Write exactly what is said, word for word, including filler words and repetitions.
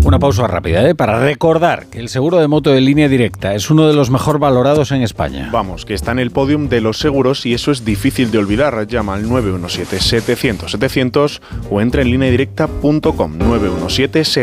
Una pausa rápida, ¿eh? Para recordar que el seguro de moto de Línea Directa es uno de los mejor valorados en España. Vamos, que está en el podium de los seguros y eso es difícil de olvidar. Llama al nueve uno siete, setecientos, setecientos o entra en línea directa punto com. nueve uno siete,